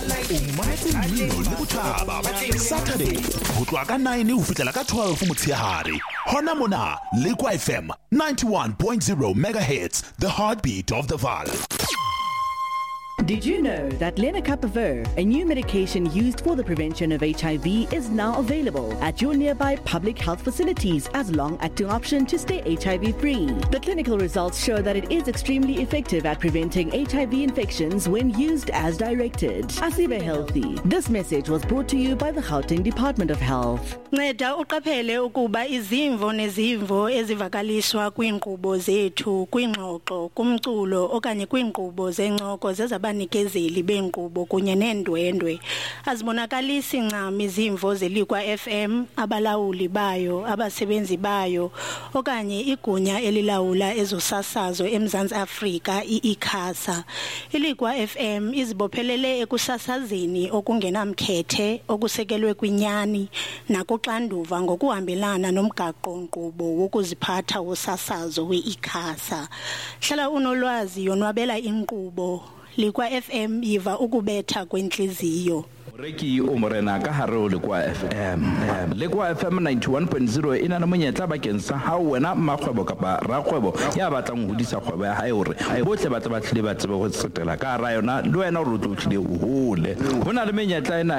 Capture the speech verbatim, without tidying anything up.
Umatse mmino le botjhaba Saturday ho tloha ka nine ho fihlela ka twelve motshehare hona mona Liquid F M ninety-one point zero megahertz, the heartbeat of the valley. Did you know that lenacapavir, a new medication used for the prevention of H I V, is now available at your nearby public health facilities as long-acting option to stay H I V-free? The clinical results show that it is extremely effective at preventing H I V infections when used as directed. Asibe healthy. This message was brought to you by the Gauteng Department of Health. Nceda uqaphele ukuba izimvo nezimvo ezivakaliswa kwinkqubo zethu kwingxoxo kumculo okanye kwinkqubo zencoko zezabanikezeli benkqubo kunye neendwendwe azibonakalisi ncam izimvo zeLiquid F M, abalawuli bayo, abasebenzi bayo okanye igunya elilawula ezosasazo eMzantsi Afrika i-ICASA. iLiquid F M izibophelele ekusasazeni okungenamkhethe okusekelwe kwinyani nakuxanduva ngokuhambelana nomgaqo-nkqubo wokuziphatha wosasazo we-ICASA. Hlala unolwazi yonwabela inkqubo. Liquid F M yiva ukubetha kwenhliziyo. Reki umorena ka hare o Liquid F M. Liquid F M ninety-one point zero ina na monyetla bakeng sa ha wena makgwebo kapa rakgwebo ya batlang ho hodisa kgwebo ya hae hore botle ba tla ba tlile ba tsebe go tsetela ka ra yona le wena o re o tlile o hole. Hona le menyetla ena